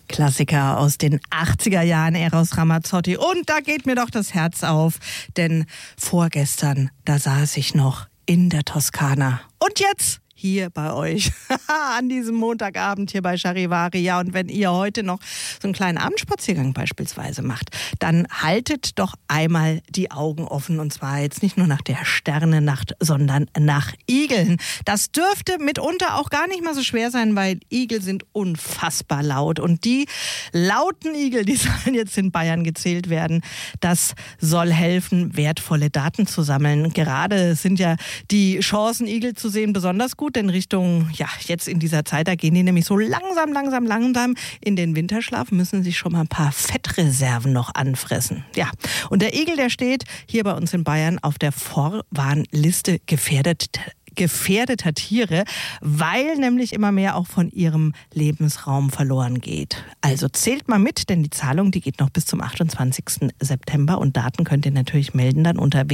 Klassiker aus den 80er Jahren, Eros Ramazzotti. Und da geht mir doch das Herz auf, denn vorgestern, da saß ich noch in der Toskana. Und jetzt hier bei euch an diesem Montagabend hier bei Charivari. Ja, und wenn ihr heute noch so einen kleinen Abendspaziergang beispielsweise macht, dann haltet doch einmal die Augen offen, und zwar jetzt nicht nur nach der Sternennacht, sondern nach Igeln. Das dürfte mitunter auch gar nicht mal so schwer sein, weil Igel sind unfassbar laut, und die lauten Igel, die sollen jetzt in Bayern gezählt werden. Das soll helfen, wertvolle Daten zu sammeln. Gerade sind ja die Chancen, Igel zu sehen, besonders gut, denn Richtung, ja, jetzt in dieser Zeit, da gehen die nämlich so langsam in den Winterschlaf, müssen sich schon mal ein paar Fettreserven noch anfressen. Ja, und der Igel, der steht hier bei uns in Bayern auf der Vorwarnliste gefährdeter Tiere, weil nämlich immer mehr auch von ihrem Lebensraum verloren geht. Also zählt mal mit, denn die Zahlung, die geht noch bis zum 28. September, und Daten könnt ihr natürlich melden dann unter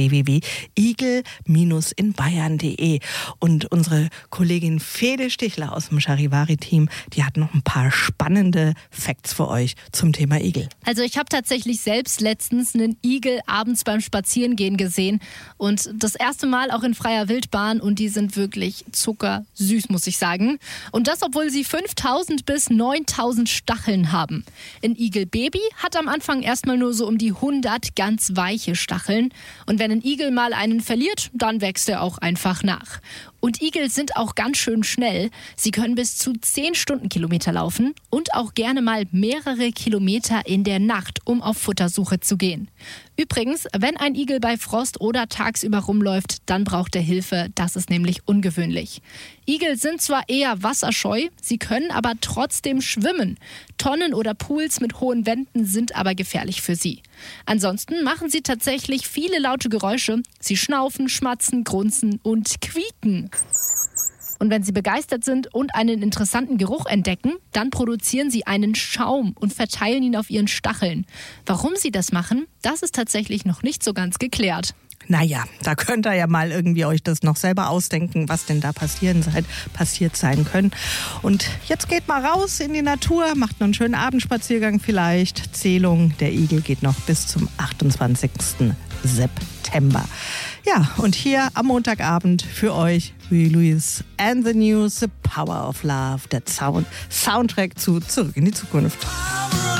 www.igel-inbayern.de. Und unsere Kollegin Fede Stichler aus dem Charivari-Team, die hat noch ein paar spannende Facts für euch zum Thema Igel. Also ich habe tatsächlich selbst letztens einen Igel abends beim Spazierengehen gesehen, und das erste Mal auch in freier Wildbahn, und die sind wirklich zuckersüß, muss ich sagen. Und das, obwohl sie 5000 bis 9000 Stacheln haben. Ein Igelbaby hat am Anfang erstmal nur so um die 100 ganz weiche Stacheln. Und wenn ein Igel mal einen verliert, dann wächst er auch einfach nach. Und Igel sind auch ganz schön schnell. Sie können bis zu 10 Stundenkilometer laufen und auch gerne mal mehrere Kilometer in der Nacht, um auf Futtersuche zu gehen. Übrigens, wenn ein Igel bei Frost oder tagsüber rumläuft, dann braucht er Hilfe. Das ist nämlich ungewöhnlich. Igel sind zwar eher wasserscheu, sie können aber trotzdem schwimmen. Tonnen oder Pools mit hohen Wänden sind aber gefährlich für sie. Ansonsten machen sie tatsächlich viele laute Geräusche. Sie schnaufen, schmatzen, grunzen und quieken. Und wenn sie begeistert sind und einen interessanten Geruch entdecken, dann produzieren sie einen Schaum und verteilen ihn auf ihren Stacheln. Warum sie das machen, das ist tatsächlich noch nicht so ganz geklärt. Naja, da könnt ihr ja mal irgendwie euch das noch selber ausdenken, was denn da passiert sein können. Und jetzt geht mal raus in die Natur, macht noch einen schönen Abendspaziergang vielleicht. Zählung der Igel geht noch bis zum 28. September. Ja, und hier am Montagabend für euch Huey Lewis and the News, The Power of Love, der Soundtrack zu Zurück in die Zukunft.